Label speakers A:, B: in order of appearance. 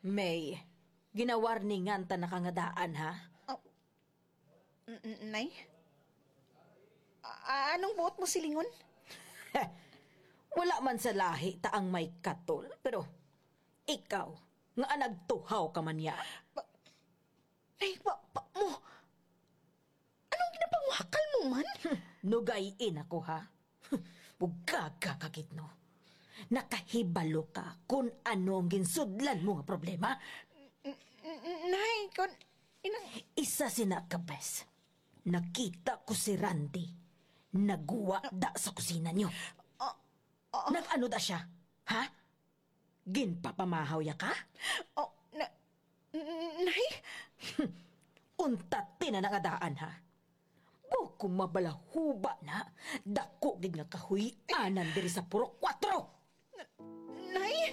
A: May, ginawarningan ta nakangadaan, ha?
B: Oh, Nay? Anong buot mo silingon?
A: Wala man sa lahi ta ang may katol, pero ikaw, nga nagtuhaw ka man ya.
B: Nay, mo? Anong ginapangwakal mo man?
A: Nugayin ako, ha? Bugaga kakit, no? Nakahibalo ka kung ano ang ginsudlan mo nga problema.
B: Nay,
A: Isa sinakabes. Nakita ko si Randy. Nagwa da sa kusina niyo. Nag-ano da siya? Ha? Ginpapamahaw ya ka?
B: Nay?
A: Unta tinanagadaan, ha? Kung mabalahuba na, dako gid nga kahuy-anan diri sa puro 4.
B: Nay?